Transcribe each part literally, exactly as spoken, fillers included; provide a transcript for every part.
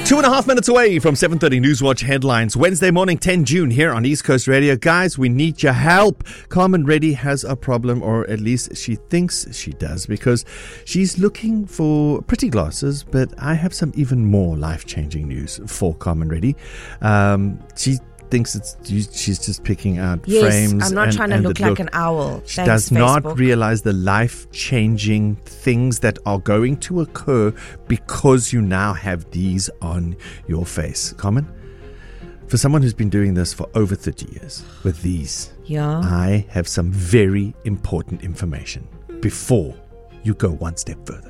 Two and a half minutes away from seven thirty Newswatch headlines. Wednesday morning, tenth of June, here on East Coast Radio. Guys, we need your help. Carmen Reddy has a problem, or at least she thinks she does, because she's looking for pretty glasses, but I have some even more life-changing news for Carmen Reddy. Um, she thinks it's she's just picking out yes, frames. Yes, I'm not and, trying to and look like look. an owl. She Thanks, does Facebook. not realize the life-changing things that are going to occur because you now have these on your face. Carmen, for someone who's been doing this for over thirty years with these, yeah. I have some very important information before you go one step further.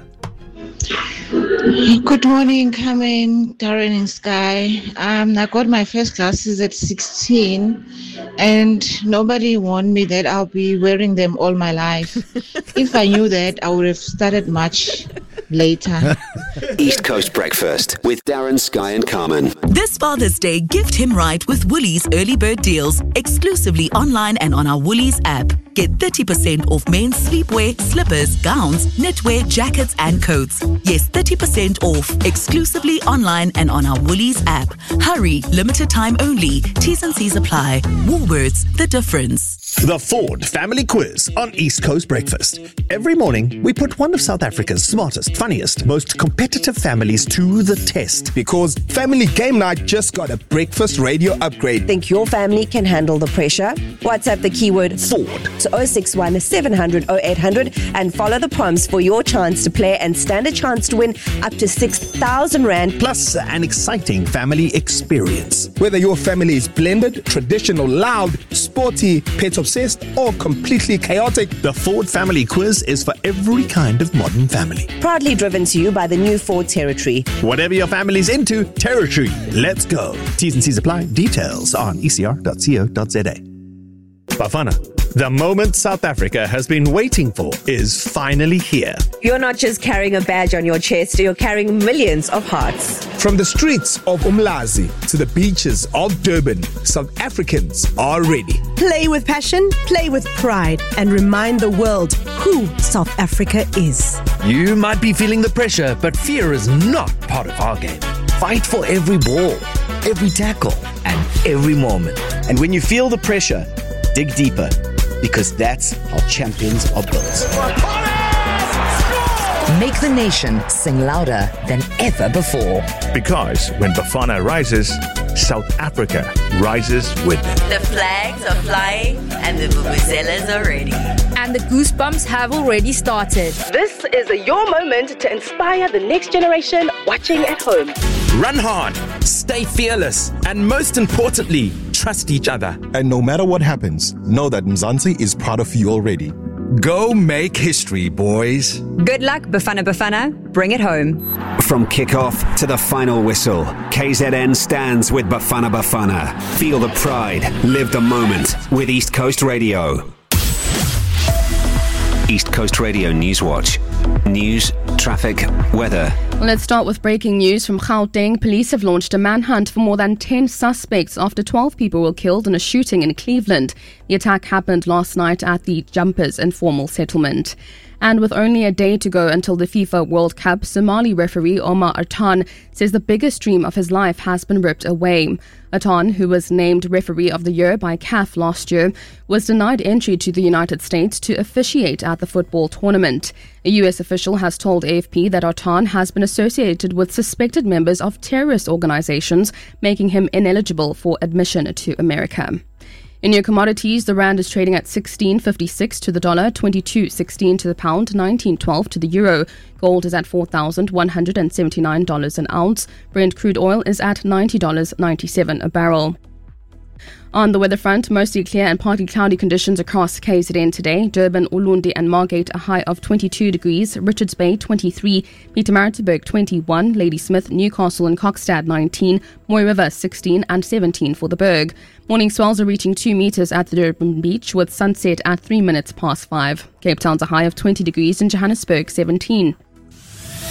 Good morning, Carmen, Darren and Sky. Um, I got my first glasses at sixteen, and nobody warned me that I'll be wearing them all my life. If I knew that, I would have started much later. East Coast Breakfast with Darren, Sky and Carmen. This Father's Day, gift him right with Woolies early bird deals, exclusively online and on our Woolies app. Get thirty percent off men's sleepwear, slippers, gowns, knitwear, jackets and coats. Yes, thirty percent off, exclusively online and on our Woolies app. Hurry, limited time only. T's and C's apply. Woolworths, the difference. The Ford Family Quiz on East Coast Breakfast. Every morning, we put one of South Africa's smartest, funniest, most competitive families to the test. Because Family Game Night just got a breakfast radio upgrade. Think your family can handle the pressure? WhatsApp the keyword Ford to oh six one, seven hundred, oh eight hundred and follow the prompts for your chance to play and stand a chance to win up to six thousand rand. Plus an exciting family experience. Whether your family is blended, traditional, loud, sporty, pet obsessed, or completely chaotic, the Ford Family Quiz is for every kind of modern family. Proudly driven to you by the new Ford Territory. Whatever your family's into, Territory. Let's go. T's and C's apply. Details on e c r dot co dot z a. Bafana, the moment South Africa has been waiting for is finally here. You're not just carrying a badge on your chest, you're carrying millions of hearts. From the streets of Umlazi to the beaches of Durban, South Africans are ready. Play with passion, play with pride, and remind the world who South Africa is. You might be feeling the pressure, but fear is not part of our game. Fight for every ball, every tackle, and every moment. And when you feel the pressure, dig deeper, because that's how champions are built. Make the nation sing louder than ever before. Because when Bafana rises, South Africa rises with it. The flags are flying and the vuvuzelas are ready. And the goosebumps have already started. This is a your moment to inspire the next generation watching at home. Run hard, stay fearless, and most importantly, trust each other. And no matter what happens, know that Mzansi is proud of you already. Go make history, boys. Good luck, Bafana Bafana. Bring it home. From kickoff to the final whistle, K Z N stands with Bafana Bafana. Feel the pride, live the moment with East Coast Radio. East Coast Radio Newswatch. News, traffic, weather. Let's start with breaking news from Gauteng. Police have launched a manhunt for more than ten suspects after twelve people were killed in a shooting in Cleveland. The attack happened last night at the Jumpers informal settlement. And with only a day to go until the FIFA World Cup, Somali referee Omar Atan says the biggest dream of his life has been ripped away. Atan, who was named Referee of the Year by C A F last year, was denied entry to the United States to officiate at the football tournament. A U S official has told A F P that Atan has been associated with suspected members of terrorist organizations, making him ineligible for admission to America. In your commodities, the rand is trading at sixteen fifty-six to the dollar, twenty-two sixteen to the pound, nineteen twelve to the euro. Gold is at four thousand one hundred seventy-nine dollars an ounce. Brent crude oil is at ninety dollars and ninety-seven cents a barrel. On the weather front, mostly clear and partly cloudy conditions across K Z N today. Durban, Ulundi and Margate a high of twenty-two degrees, Richards Bay twenty-three, Pietermaritzburg twenty-one, Ladysmith, Newcastle and Kokstad nineteen, Mooi River sixteen and seventeen for the Berg. Morning swells are reaching two metres at the Durban beach with sunset at three minutes past five. Cape Town's a high of twenty degrees and Johannesburg seventeen.